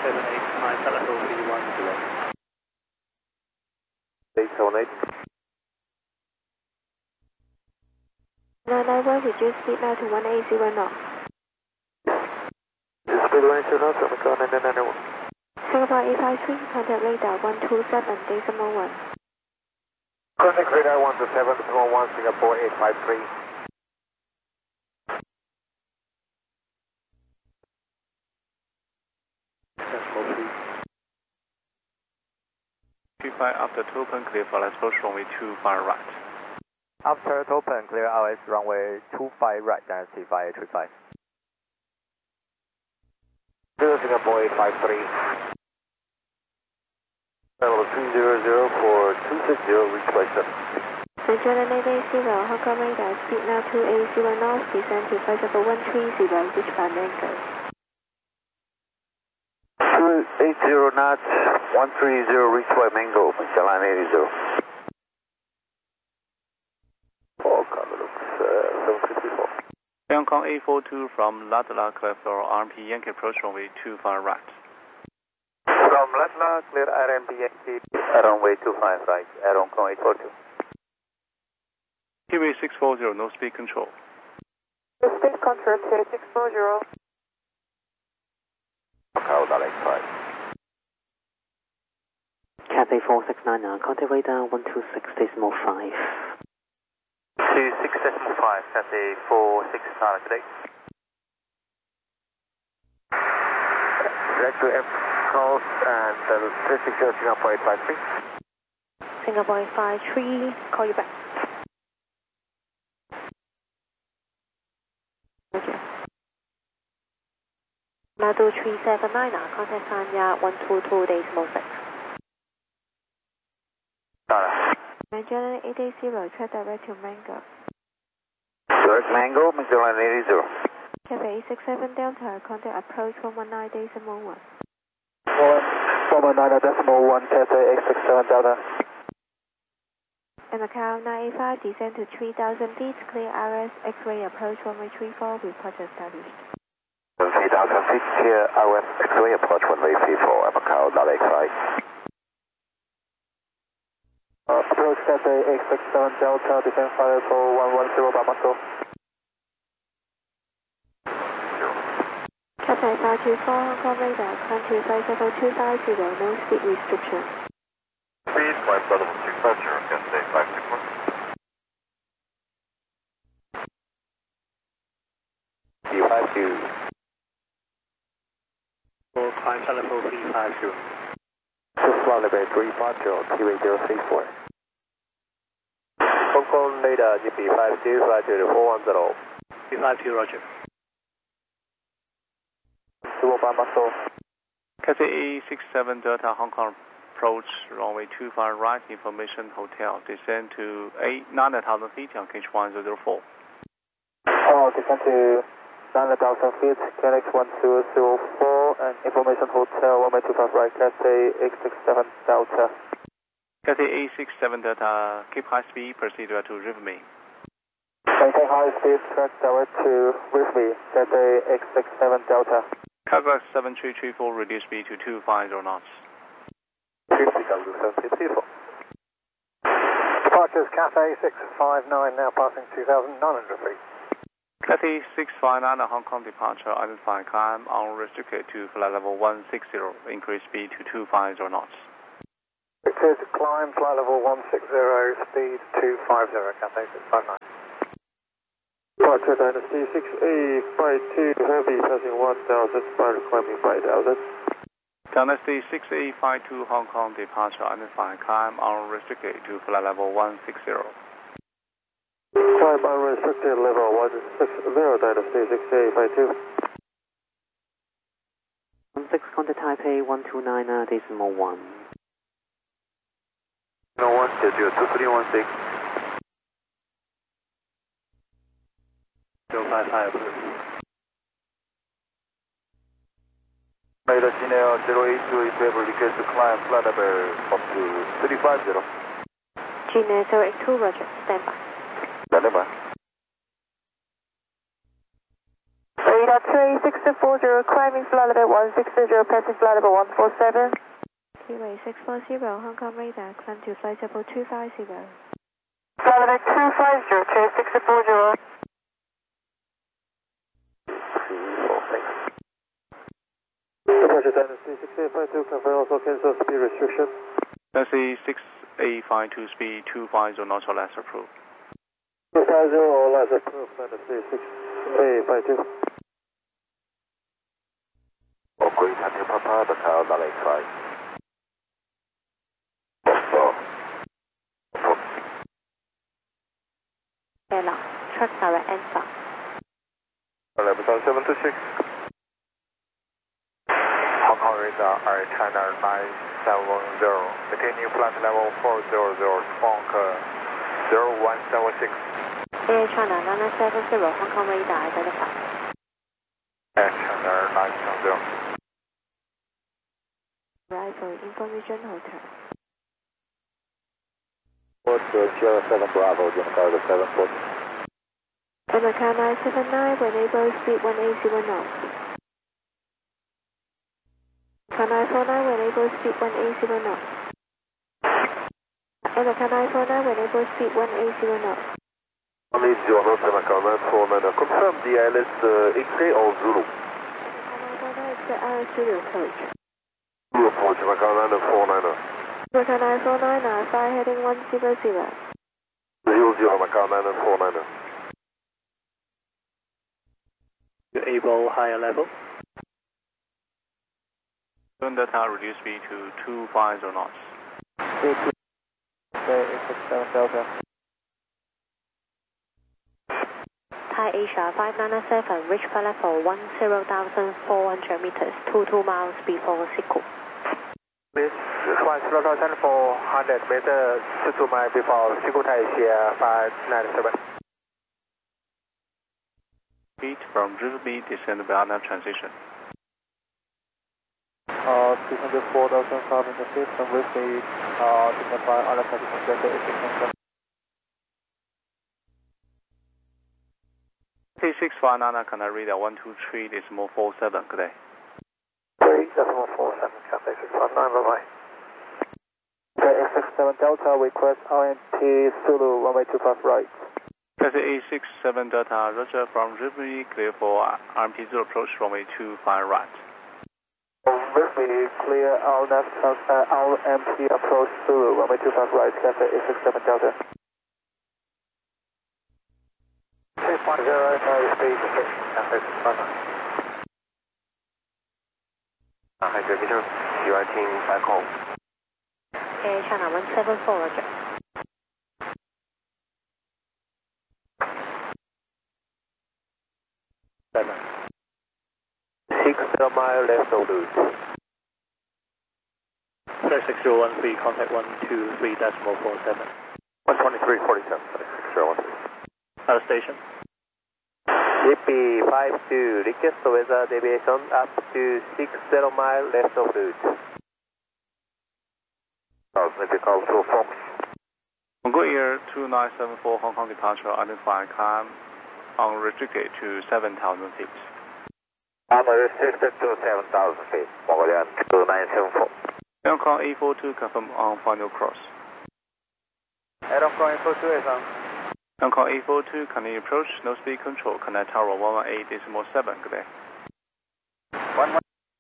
789 telephone 310. 878. 991, reduce speed now to 180 knots. Speed 180 knots, Omicron 991. Singapore 853, contact radar 127.1. Contact radar 127.1, Singapore 853. After open, clear for let's approach runway 25 right. After open, clear LS runway 25 right, dynasty 5835. Singapore 853. Level 200 for 260, reach by 7. Nigeria 880, Hong Kong radar, speed now 280 knots, descend to flight level 130, reach by Mango. 280 knots, 130, reach by Mango, Magellan 880. Oh, God, it looks 754. Hong Kong 842 from Latla, clear for RMP Yankee approach runway 25 right. From Latla, clear RMP Yankee, runway 25 right, at Hong Kong 842. QA 640, no speed control. Speed control to 640. Macau, Dalek 5. Cathay 469, contact radar 126.5. 26.5, Cathay 469 today. Direct to F coast and 360 Singapore 853. Singapore 853, call you back. Roger. Madu 379, contact Sanya 122.6. Magellan 880, track direct to Mango. Direct Mango, Magellan 880. Cathay 867 Delta, contact approach 119.1. 119.1, Cathay 867 Delta. And Macau 985, descend to 3,000 feet, clear RS, X-ray approach runway 34, report established. 3,000 feet, clear RS, X-ray approach runway 34, Macau, Dalek 5. Approach Cathay 867 Delta, descend fire for 110 Bamako. Cathay 524, Hong Kong radar, climb to flight level 250, no speed restriction. Speed, flight level 250, Cathay 524. Q52. For climb telephone 350. Flight level 350, QA034. Hong Kong radar, GP52, flight to 410. 352, roger. Cathay 867 Delta, Hong Kong approach runway 25 right, information hotel, descend to 9,000 feet on cage 1004. Descend to 9,000 feet, Canex 1204, and information hotel, runway 25 right, Cathay 867 Delta. Cathay 867 Delta, keep high speed, proceed to Riverme. Maintain high speed, track direct to Riverme, Cathay 867 Delta. Kazakh 7334, reduce speed to 250 knots. 50 754. Departures Cathay 659, now passing 2,900 feet. Cathay 659, Hong Kong departure, identify climb unrestricted to flight level 160, increase speed to 250 knots. Restricted climb, flight level 160, speed 250, Cathay 659. Departure Dynasty 6A, flight 2, heavy, passing 1,000, spider climbing 5,000. Dynasty 6852 Hong Kong departure, identify climb unrestricted to flight level 160. Climb unrestricted level 160, Dynasty 6852. 16 contact Taipei 129.1. No 1 schedule 2316. 055 approved. Radar Gmail 082 able request to climb flight level up to 350. Gmail 082, roger, stand by. Stand by. Tree 6240, climbing flight level 160, passing flight level 147. Keyway 640, Hong Kong radar, climb to flight level 250. Flight level 250, Tree 6240. Departure Dynasty 6852, confirm also cancel speed restriction. Dynasty 6852, speed 250 knots or less approved. 250 or less approved, Dynasty 6852. Great, Tandy Papa, the car, the lake 5. Hello, track direct answer. 726. Hong Kong radar, Air China 970, maintaining flight level 400, Funk 0176. Air China 970, Hong Kong radar, identify. Air China 970. Arrival Information Hotel. Sierra 7 Bravo, Jim Cargo 740. American 979, when able, speed 180 knots. American 949, when able, speed 180 knots. American 949, when able, speed 180 knots. Lead 0 knots, American 949. Confirm the ILS X-ray or Zulu? American 949 is the RS Zulu approach. Zulu approach, American 949. American 949, fly heading 100. 00, American 949. You're able higher level? Turn data reduce speed to 250 knots. Delta. Thai Asia 5997, reach flight level 10,400 meters, 22 miles before Siku. Please fly Slaughter 400 meters, 22 miles before Siku Thai Asia 597. Speed from River B, descend Vietnam transition. 204,000 in the system with the signify other particular center is T659, can I read at 123 decimal 47, good day. 3.47, Cathay 659, bye-bye. A67 Delta, request RNT Zulu, runway 25 right. Taxi A67 Delta, Roger from River clear for RMP 0 approach, runway 25 right. River clear, RMP approach Zulu, runway 25 right, Cathay A67 Delta. 3.0, no speed, Cathay 659. 100 meters, you are team back home. Air China 174, Roger. Seven. 6 mile left of route. 6013, contact 123 decimal 47. 123.47, 6013. Out of station. GP52, request weather deviation up to 60 mile left of route. Medical to Fox. Mongo Air 2974 Hong Kong departure, identify climb unrestricted to 7,000 feet. Unrestricted to 7,000 feet. Mongolian 2974. Aircon A42 confirm on final cross. Aircon A42 is on. Aircon A42, continue approach, no speed control, connect tower 118.7, good day. 1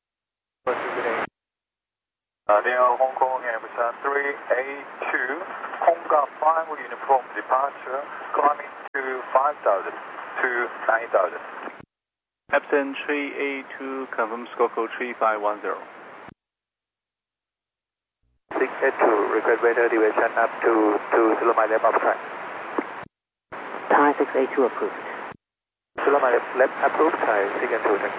Hong Kong Amazon 382, Konga 5 uniform departure, climbing to 5,000 to 9,000. Epson 382, confirm score code 3510. 682, request weather deviation up to 2 mile left of track. Thai 682 approved. 2 mile left approved, Thai 682.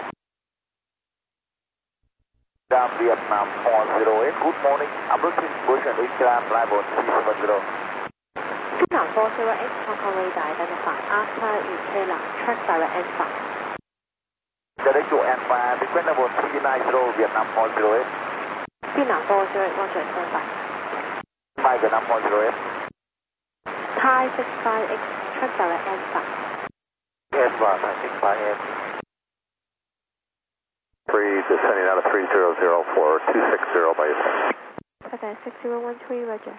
Vietnam 408, good morning. Approaching Bush and Islam, flight 370. Vietnam 408, Hong Kong radar, identify. After Utela, track direct answer. Direct to Alpha, frequent level 390, Vietnam 408. Vietnam 408, Roger, standby. My Vietnam 408. Thai 65X, track direct answer. Yes, Thai 65X. descending out of 300 for 260 by yourself. Qatar 6013, roger.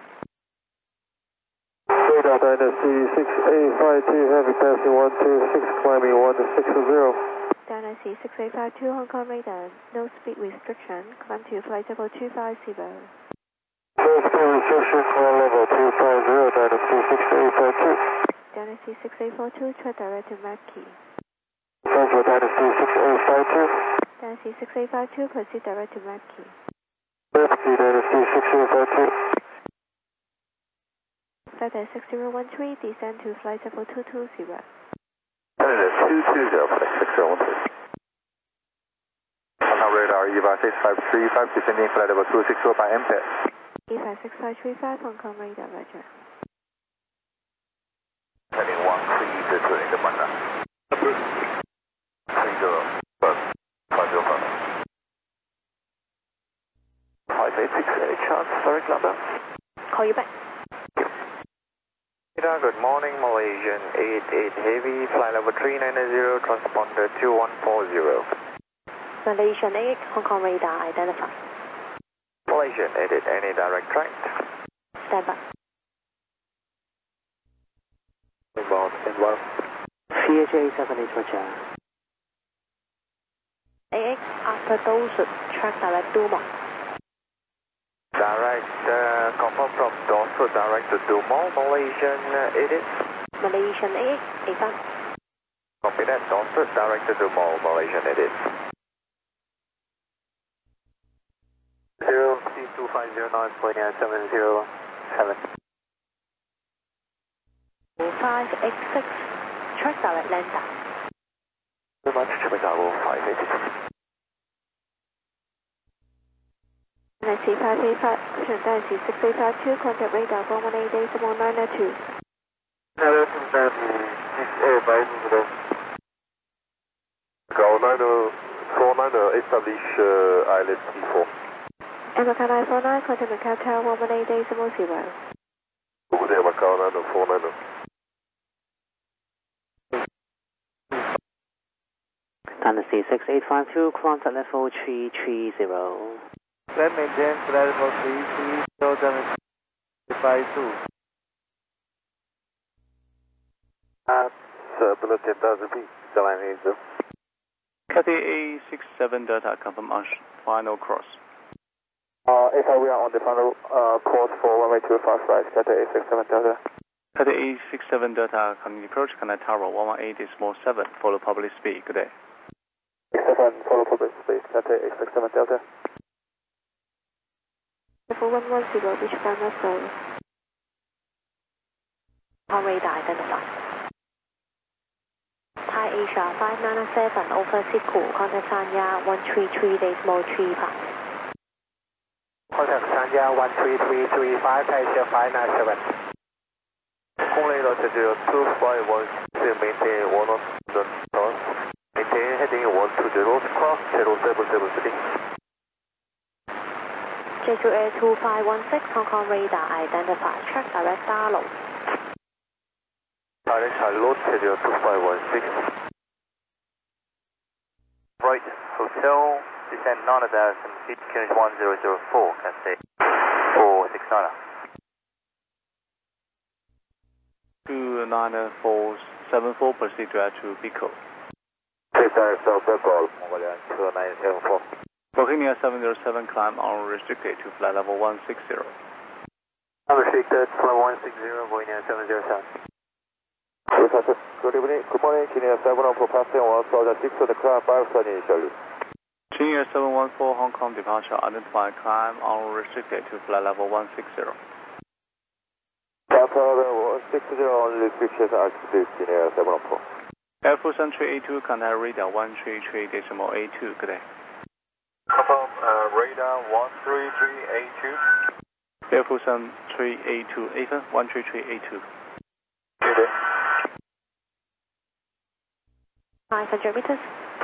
Radar Dynasty 6852, heavy passing 126, climbing 160. Dynasty 6852, Hong Kong radar, no speed restriction, climb to flight level 250. No speed restriction, climb level 250, Dynasty 6842. Dynasty 6842, track direct to Mackie. Central Dynasty 6852. Dynasty 6852, proceed direct to Mackie. Mackie, Dynasty 6852. Qatar 6013, descend to flight level 220. 220, flight 6013. Hong Kong radar E56535, descending flight level 260 by MPET. E56535, Hong Kong radar, roger. Heading 1 to turning the Manila. 30, first, 50 first. 5868, chance, direct London. Call you back. Good morning, Malaysian 88 Heavy, flight level 390, transponder 2140. Malaysian 8, Hong Kong radar, identify. Malaysian 88, any direct track? Stand by. Inbound, inbound. CHA 78, roger. 88, after those, track direct Dumo. Direct, confirm from Dorset, direct to Dumo, Malaysian 88. Malaysian 8, 85. Copy that, Dorset, direct to Dumo, Malaysian 88. 0C2509, pointing at 707. 586, track direct lander. Very much, Chicago 586. Dynasty 585, Dynasty 6852, contact radar 118.902. Hello, Dynasty 6852. Macau 949, establish islet T4. Macau 949, contact Macau Tower 118.0. Over there, Macau 949. Dynasty 6852, contact level 330. Then maintain flight level 330, 52. Bulletin 1000 feet, Airline Angel. Cathay A67 Delta, confirm on final cross. If we are on the final course for runway 25 right, Cathay A67 Delta. Cathay A67 Delta, coming approach, Connect Tower 118.7, follow public speed, good day. 67, follow public speed, Cathay A67 Delta. Level 110, which climb must go. Hong radar, identify. Thai Asia 597, over Siku, contact Sanya 133.3 pass. Contact Sanya 13335, Thai Asia 597. Hong radar to 2516, maintain 110 knots. Maintain heading 120, cross 0773. Jeju Air 2516, Hong Kong radar, identify. Track direct Darlow. Direct Charlotte, schedule 2516. Right, hotel, descend 9,000 feet, QNH 1004, Cathay 469. 29474, proceed direct to Pico. Take direct south, Pebble, Mongolian 2974. Bohemia 707, climb unrestricted to flight level 160. Unrestricted, flight 160, Bohemia 707. Good evening, good morning, Kenya 714, passing 1006 to the climb 5 initially. Junior 714, Hong Kong departure, identify climb unrestricted to flight level 160. Papa 160 on restrictions altitude, Kenya 714. Air Force 382, contact radar 133.82, good day. Confirm, radar 13382. Air Force 382, Ethan 13382. Good day. 500 meters.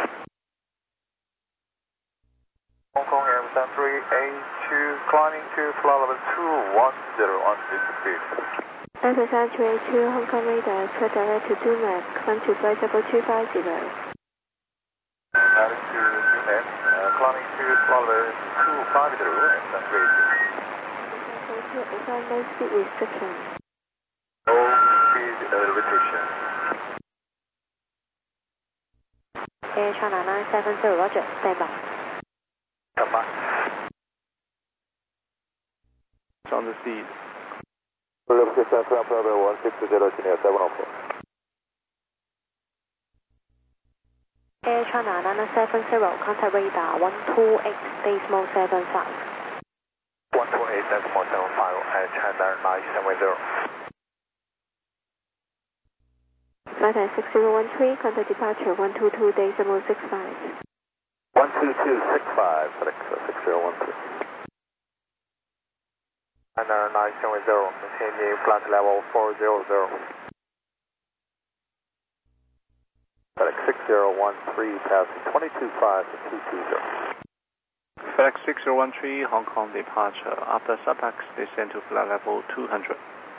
Hong Kong Air 382, climbing to flight level 210 on this speed. Air Force 382, Hong Kong radar, track direct to Dumac, climb to flight level 250. Direct to Dumac, climbing to flight level 250 and that's very no speed restriction. No speed limitation. Air China 970, roger, stand by. Come on. It's on the seat. Flight level 160, Chinook 704. Air China 970, contact radar 128, decimal 75. 128 decimal 75 and China 970. Flight 6013, contact departure 122, decimal 65. 12265, FedEx 6013. China 970, maintaining flight level 400. FedEx 6013, passing 225 to 220. FedEx 6013, Hong Kong departure. After SAPEX, descend to flight level 200.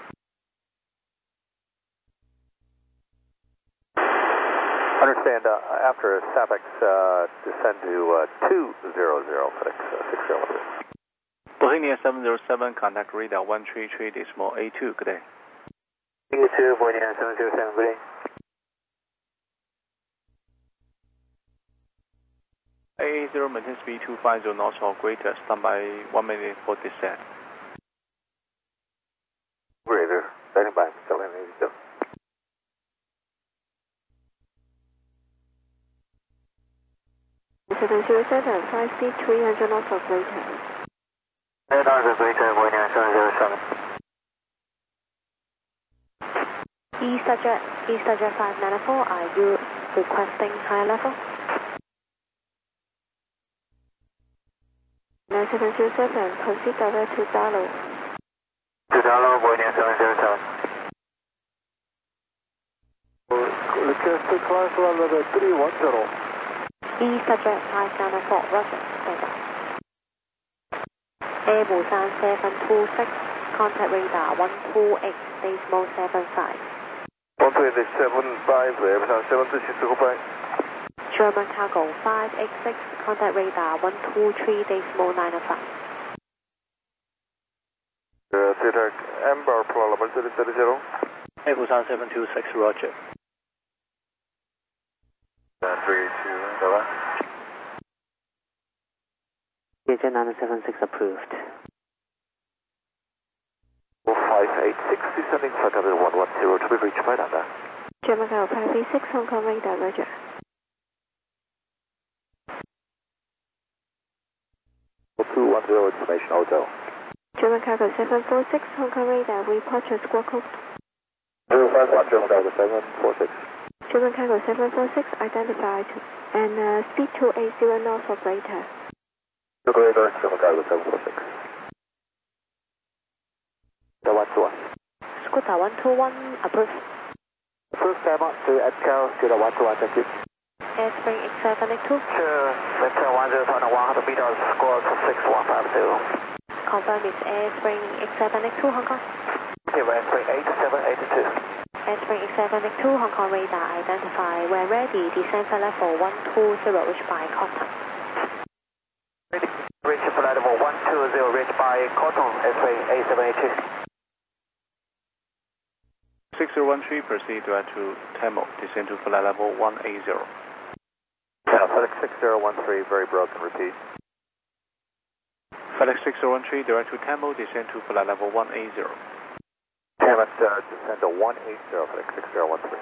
Understand, after SAPEX, descend to 200, FedEx 6013. Bohemia 707, contact radar 133, decimal A2, good day. A2, Bohemia 707, good day. AA0, maintain speed 250 knots or greater, stand by 1 minute for descent. Greater, standing by, 782. Seven 5 speed 300 knots or greater. 300 greater, Bohemia 707. EasterJet 594, are you requesting higher level? 9707, proceed direct to Darlow. To Darlow, Bohemia 707. Request to climb flight level 310. EasterJet 594, roger, stand by. Air Busan 726, contact radar 128, decimal 75. 128.75, Air Busan 726, German cargo 586, contact radar 123, decimal 905. Theater Amber, flight level 000. Air Busan 726, roger. 382, bye-bye. CJ 976 approved. 586, descending flight level 110 to be reached by Nanda. German cargo 586, Hong Kong radar, roger. Information hotel. German cargo 746, Hong Kong radar, departure squawk code. 051, German cargo 746. German cargo 746, identified, and speed 280 knots or greater. Operator, German cargo 746. The 121. Scooter 121, approved. First time out to Edcal, to the 121, thank you. Airspring X782. Sure, maintain 100 meters, squawk 6152. Confirm it's Airspring X782, Hong Kong. Here, Airspring 8782. Airspring X782, Hong Kong radar, identify. When ready, descend for level 120, reach by Cotton. Reach flight level 120, reach by Cotton, Airspring 8782. 6013, proceed direct to Tamil, descend to flight level 180. FedEx 6013, very broken, repeat. FedEx 6013, direct to Tamil, descend to flight level 180. Tamil, descend to 180, FedEx 6013.